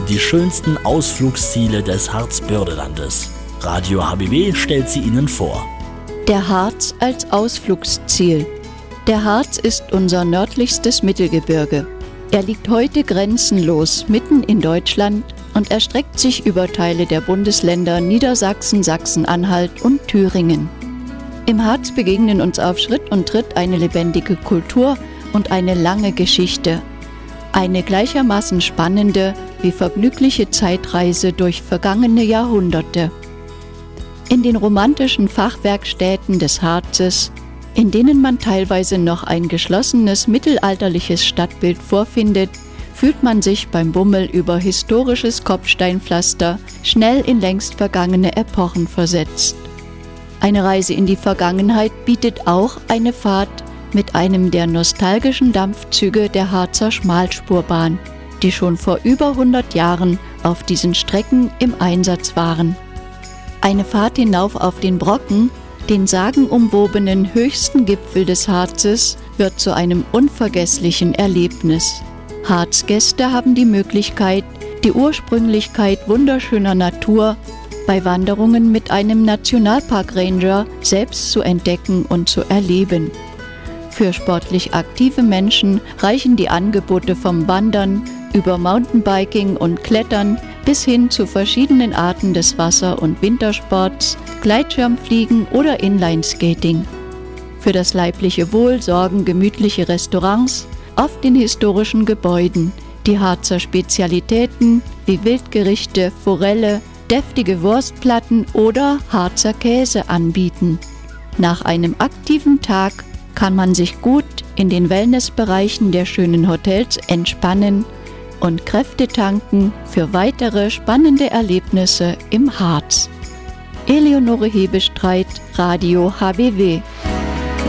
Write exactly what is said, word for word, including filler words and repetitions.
die schönsten Ausflugsziele des Harzbördelandes. Radio H B W stellt sie Ihnen vor. Der Harz als Ausflugsziel. Der Harz ist unser nördlichstes Mittelgebirge. Er liegt heute grenzenlos mitten in Deutschland und erstreckt sich über Teile der Bundesländer Niedersachsen, Sachsen-Anhalt und Thüringen. Im Harz begegnen uns auf Schritt und Tritt eine lebendige Kultur und eine lange Geschichte. Eine gleichermaßen spannende wie vergnügliche Zeitreise durch vergangene Jahrhunderte. In den romantischen Fachwerkstätten des Harzes, in denen man teilweise noch ein geschlossenes mittelalterliches Stadtbild vorfindet, fühlt man sich beim Bummel über historisches Kopfsteinpflaster schnell in längst vergangene Epochen versetzt. Eine Reise in die Vergangenheit bietet auch eine Fahrt mit einem der nostalgischen Dampfzüge der Harzer Schmalspurbahn, die schon vor über hundert Jahren auf diesen Strecken im Einsatz waren. Eine Fahrt hinauf auf den Brocken, den sagenumwobenen höchsten Gipfel des Harzes, wird zu einem unvergesslichen Erlebnis. Harzgäste haben die Möglichkeit, die Ursprünglichkeit wunderschöner Natur bei Wanderungen mit einem Nationalpark-Ranger selbst zu entdecken und zu erleben. Für sportlich aktive Menschen reichen die Angebote vom Wandern über Mountainbiking und Klettern bis hin zu verschiedenen Arten des Wasser- und Wintersports, Gleitschirmfliegen oder Inlineskating. Für das leibliche Wohl sorgen gemütliche Restaurants, oft in historischen Gebäuden, die Harzer Spezialitäten wie Wildgerichte, Forelle, deftige Wurstplatten oder Harzer Käse anbieten. Nach einem aktiven Tag kann man sich gut in den Wellnessbereichen der schönen Hotels entspannen und Kräfte tanken für weitere spannende Erlebnisse im Harz. Eleonore Hebestreit, Radio H B W.